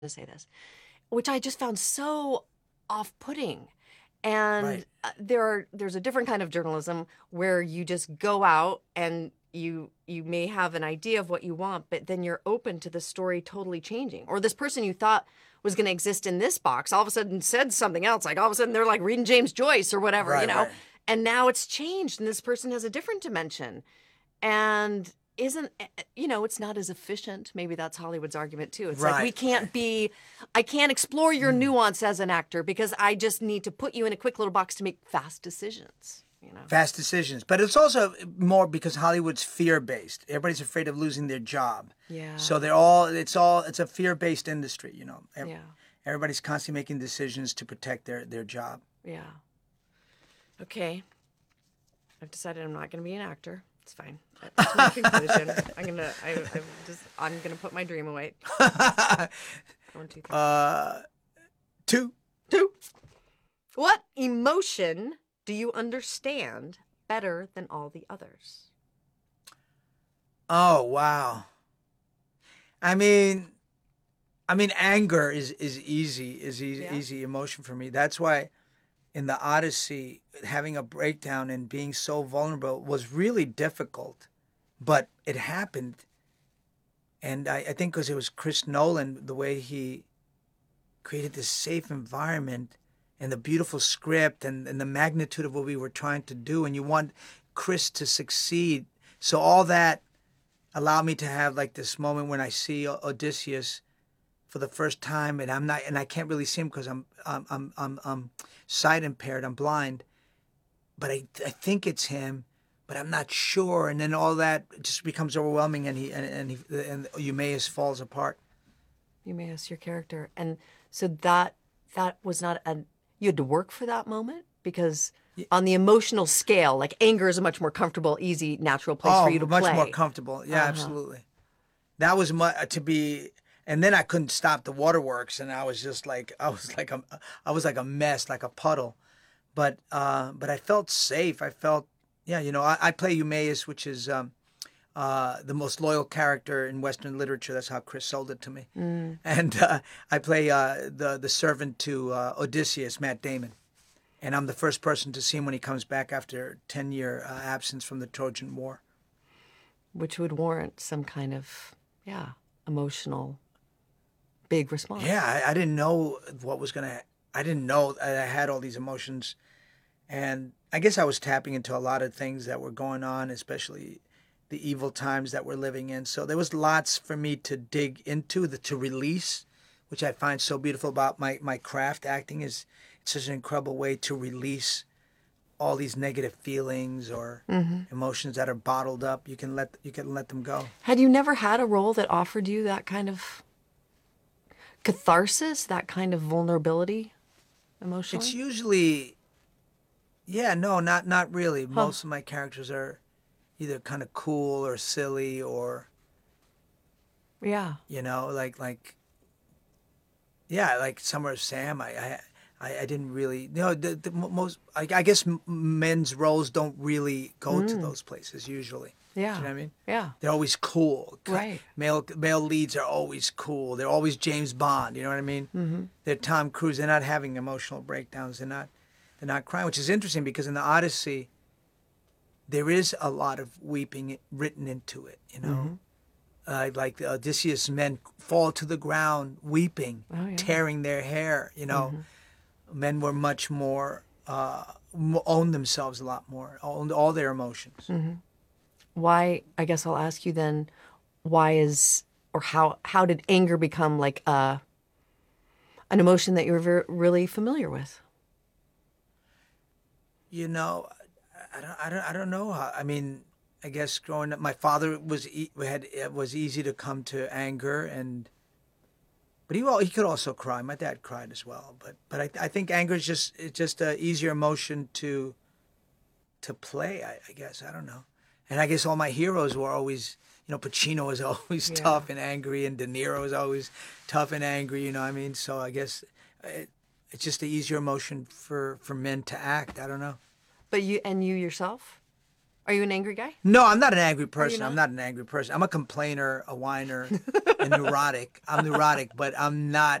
to say this, which I just found so off-putting. And Right. there's a different kind of journalism where you just go out and you may have an idea of what you want, but then you're open to the story totally changing. Or this person you thought was going to exist in this box all of a sudden said something else. Like all of a sudden they're like reading James Joyce or whatever, Right, right. and now it's changed and this person has a different dimension. And isn't it's not as efficient. Maybe that's Hollywood's argument too. It's like we Right, can't right. be I can't explore your nuance as an actor because I just need to put you in a quick little box to make fast decisions. Fast decisions. But it's also more because Hollywood's fear-based. Everybody's afraid of losing their job. Yeah. So it's a fear-based industry. Yeah. Everybody's constantly making decisions to protect their job. Yeah. Okay. I've decided I'm not going to be an actor. It's fine. That's my conclusion. I'm gonna put my dream away. 1, 2, 3. Two. Two. What emotion do you understand better than all the others? Oh, wow. I mean, anger is Yeah. easy emotion for me. That's why in the Odyssey, having a breakdown and being so vulnerable was really difficult, but it happened. And I think because it was Chris Nolan, the way he created this safe environment and the beautiful script and the magnitude of what we were trying to do. And you want Chris to succeed. So all that allowed me to have like this moment when I see Odysseus for the first time, and I can't really see him because I'm sight impaired, I'm blind, but I think it's him, but I'm not sure, and then all that just becomes overwhelming, and Eumaeus falls apart. Eumaeus, your character, and so that was not you had to work for that moment because on the emotional scale, like anger is a much more comfortable, easy, natural place for you to much play. more comfortable. Yeah, absolutely. That was to be. And then I couldn't stop the waterworks, and I was like a mess, like a puddle. But I felt safe. I felt, I play Eumaeus, which is the most loyal character in Western literature. That's how Chris sold it to me. And I play the servant to Odysseus, Matt Damon, and I'm the first person to see him when he comes back after 10-year absence from the Trojan War, which would warrant some kind of emotional. Big response. Yeah, I didn't know I didn't know I had all these emotions. And I guess I was tapping into a lot of things that were going on, especially the evil times that we're living in. So there was lots for me to dig into, to release, which I find so beautiful about my craft. Acting it's such an incredible way to release all these negative feelings or emotions that are bottled up. You can let them go. Had you never had a role that offered you that kind of catharsis, that kind of vulnerability emotionally? It's usually, no, not really. Most of my characters are either kind of cool or silly or, like Summer of Sam. I didn't really, the most, I guess men's roles don't really go to those places usually. Yeah. Do you know what I mean? Yeah. They're always cool. Right. Male leads are always cool. They're always James Bond. You know what I mean? Mm-hmm. They're Tom Cruise. They're not having emotional breakdowns. They're not crying, which is interesting because in the Odyssey, there is a lot of weeping written into it. Like Odysseus' men fall to the ground weeping, tearing their hair. Men were much more owned themselves a lot more, owned all their emotions. Mm-hmm. Why, I guess I'll ask you then, how did anger become like an emotion that you were really familiar with? I don't know how. I mean, I guess growing up, my father it was easy to come to anger, but he could also cry. My dad cried as well, but I think anger is just an easier emotion to play. I guess I don't know. And I guess all my heroes were always, Pacino was always tough and angry, and De Niro was always tough and angry. I mean, so I guess it's just an easier emotion for men to act. I don't know. But you yourself? Are you an angry guy? No, I'm not an angry person. not? I'm not an angry person. I'm a complainer, a whiner, and neurotic. I'm neurotic, but I'm not